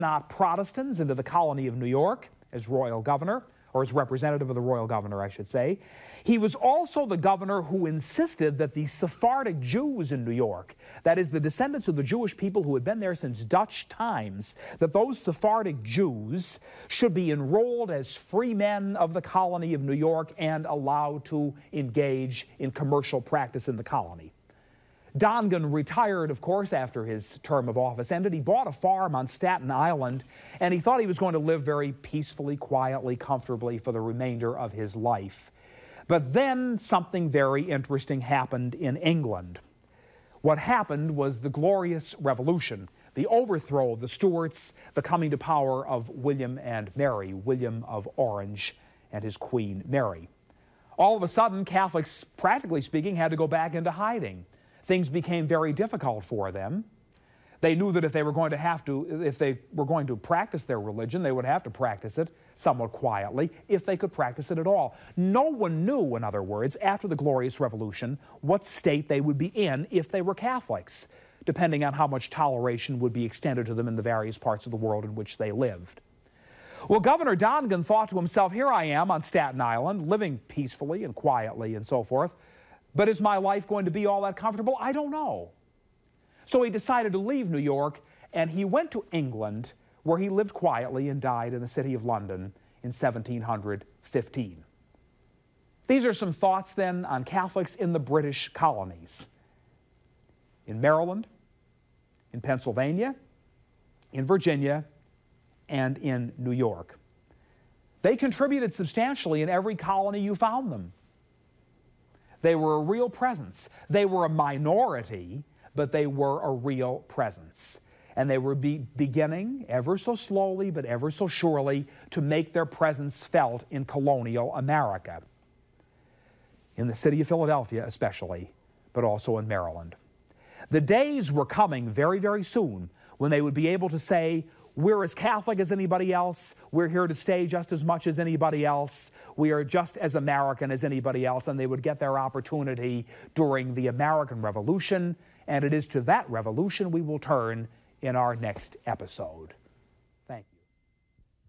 Huguenot Protestants into the colony of New York as royal governor, or as representative of the royal governor, I should say. He was also the governor who insisted that the Sephardic Jews in New York, that is, the descendants of the Jewish people who had been there since Dutch times, that those Sephardic Jews should be enrolled as free men of the colony of New York and allowed to engage in commercial practice in the colony. Dongan retired, of course, after his term of office ended. He bought a farm on Staten Island, and he thought he was going to live very peacefully, quietly, comfortably for the remainder of his life. But then something very interesting happened in England. What happened was the Glorious Revolution, the overthrow of the Stuarts, the coming to power of William and Mary, William of Orange and his Queen Mary. All of a sudden, Catholics, practically speaking, had to go back into hiding. Things became very difficult for them. They knew that if they were going to practice their religion, they would have to practice it somewhat quietly, if they could practice it at all. No one knew, in other words, after the Glorious Revolution, what state they would be in if they were Catholics, depending on how much toleration would be extended to them in the various parts of the world in which they lived. Well, Governor Dongan thought to himself, here I am on Staten Island, living peacefully and quietly and so forth, but is my life going to be all that comfortable? I don't know. So he decided to leave New York, and he went to England, where he lived quietly and died in the city of London in 1715. These are some thoughts, then, on Catholics in the British colonies. In Maryland, in Pennsylvania, in Virginia, and in New York. They contributed substantially in every colony you found them. They were a real presence. They were a minority, but they were a real presence. And they were beginning, ever so slowly but ever so surely, to make their presence felt in colonial America. In the city of Philadelphia especially, but also in Maryland. The days were coming very, very soon when they would be able to say, we're as Catholic as anybody else. We're here to stay just as much as anybody else. We are just as American as anybody else, and they would get their opportunity during the American Revolution, and it is to that revolution we will turn in our next episode.